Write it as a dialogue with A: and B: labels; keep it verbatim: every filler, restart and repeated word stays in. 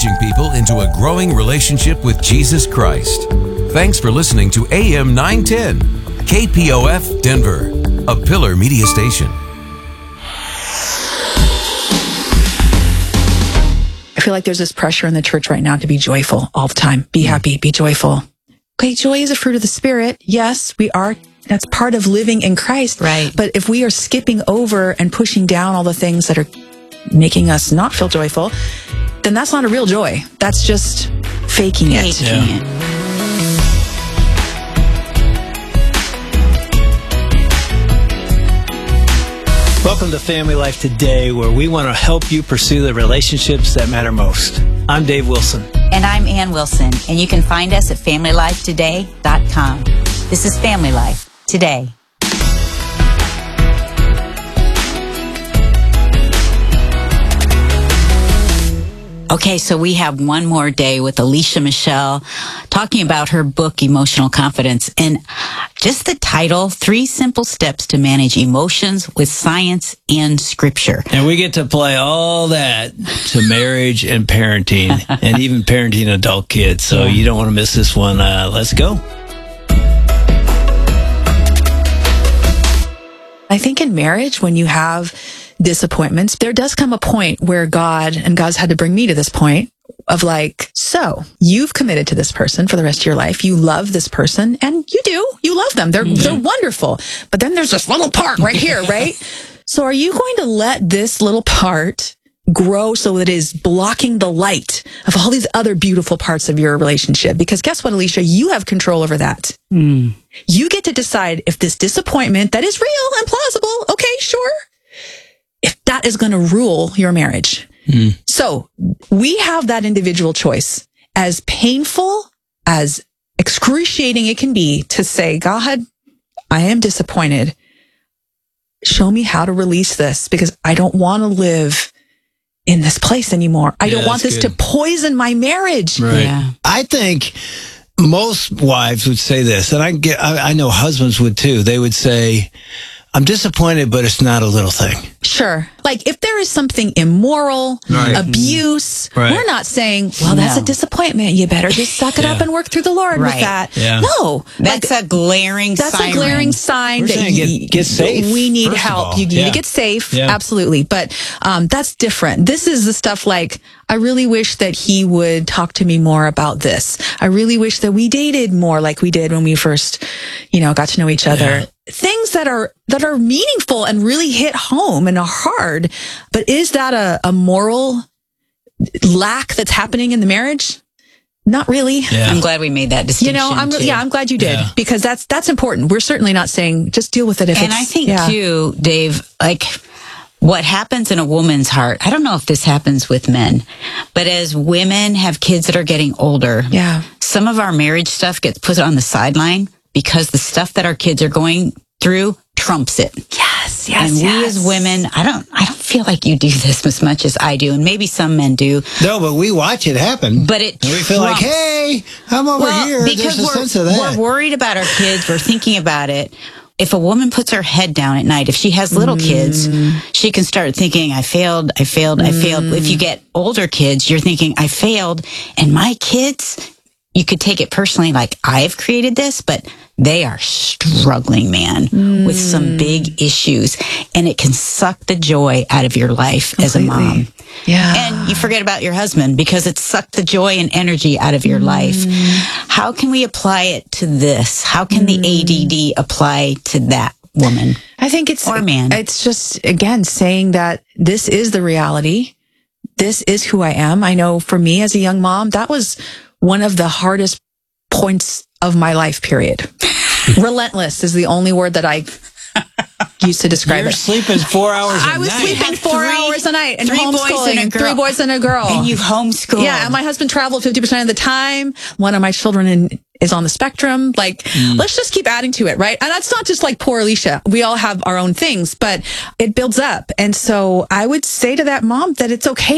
A: encouraging people into a growing relationship with Jesus Christ. Thanks for listening to A M nine ten, K P O F Denver, a Pillar Media station.
B: I feel like there's this pressure in the church right now to be joyful all the time. Be happy, be joyful. Okay, joy is a fruit of the Spirit. Yes, we are. That's part of living in Christ.
C: Right.
B: But if we are skipping over and pushing down all the things that are making us not feel joyful, then that's not a real joy. That's just faking it.
C: Faking
D: Yeah.
C: it.
D: Welcome to Family Life Today, where we want to help you pursue the relationships that matter most. I'm Dave Wilson.
C: And I'm Ann Wilson, and you can find us at family life today dot com. This is Family Life Today. Okay, so we have one more day with Alicia Michelle talking about her book, Emotional Confidence. And just the title, Three Simple Steps to Manage Emotions with Science and Scripture.
D: And we get to apply all that to marriage and parenting, and even parenting adult kids. So you don't want to miss this one. Uh, let's go.
B: I think in marriage, when you have disappointments, there does come a point where God, and God's had to bring me to this point of like, so you've committed to this person for the rest of your life. You love this person, and you do. You love them. They're, they're wonderful. But then there's this little part right here, right? So are you going to let this little part grow so that it is blocking the light of all these other beautiful parts of your relationship? Because guess what, Alicia? You have control over that.
C: Mm.
B: You get to decide if this disappointment that is real and plausible, okay, sure, if that is going to rule your marriage. Mm. So we have that individual choice, as painful, as excruciating it can be, to say, God, I am disappointed. Show me how to release this, because I don't want to live in this place anymore. I
D: Yeah,
B: don't want this
D: good.
B: to poison my marriage.
D: Right.
C: Yeah.
D: I think most wives would say this, and I get, I, I know husbands would too. They would say, I'm disappointed, but it's not a little thing.
B: Sure. Like if there is something immoral,
D: Right.
B: abuse,
D: Right.
B: we're not saying, well, that's
C: No.
B: a disappointment. You better just suck it
D: Yeah.
B: up and work through the Lord with
C: Right.
B: that.
D: Yeah.
B: No.
C: That's
B: like,
C: a glaring
B: that's
C: siren.
B: a glaring sign
D: We're
B: that
D: saying
B: you,
D: get- get safe,
B: we need
D: first of
B: help.
D: all.
B: You need
D: Yeah.
B: to get safe.
D: Yeah.
B: Absolutely. But um, that's different. This is the stuff like, I really wish that he would talk to me more about this. I really wish that we dated more like we did when we first, you know, got to know each other.
D: Yeah.
B: Things that are that are meaningful and really hit home and are hard. But is that a, a moral lack that's happening in the marriage? Not really.
D: Yeah.
C: I'm glad we made that
B: You
C: distinction.
B: know, I'm
C: too.
B: yeah, I'm glad you did,
D: Yeah.
B: because that's that's important. We're certainly not saying just deal with it if
C: And
B: it's
C: I think
B: yeah.
C: too, Dave, like what happens in a woman's heart, I don't know if this happens with men, but as women have kids that are getting older,
B: Yeah.
C: some of our marriage stuff gets put on the sideline because the stuff that our kids are going through trumps it.
B: Yes, yes,
C: And we
B: yes.
C: as women, I don't I don't feel like you do this as much as I do, and maybe some men do,
D: No, but we watch it happen.
C: but it
D: and we feel like,
C: trumps.
D: hey, I'm over
C: Well,
D: here.
C: because
D: There's a
C: we're,
D: sense of that.
C: we're worried about our kids. We're thinking about it. If a woman puts her head down at night, if she has little
B: Mm.
C: kids, she can start thinking, I failed, I failed, I failed. If you get older kids, you're thinking, I failed. And my kids, you could take it personally, like I've created this, but they are struggling, man,
B: Mm.
C: with some big issues. And it can suck the joy out of your life as a mom.
B: Yeah.
C: And you forget about your husband because it sucked the joy and energy out of your life. How can we apply it to this? How can the A D D apply to that woman?
B: I think it's
C: Or man.
B: It's just again saying that this is the reality. This is who I am. I know for me as a young mom, that was one of the hardest points of my life, period. Relentless is the only word that I used to describe
D: Your
B: it.
D: sleep is four hours a
B: I was
D: night.
B: sleeping
C: had
B: four
C: three-
B: hours a night and
C: three boys
B: homeschooling.
C: and a girl.
B: Three boys and a girl.
C: And you've homeschooled.
B: Yeah, and my husband traveled fifty percent of the time. One of my children in, is on the spectrum. Like, let's just keep adding to it, right? And that's not just like poor Alicia. We all have our own things, but it builds up. And so I would say to that mom that it's okay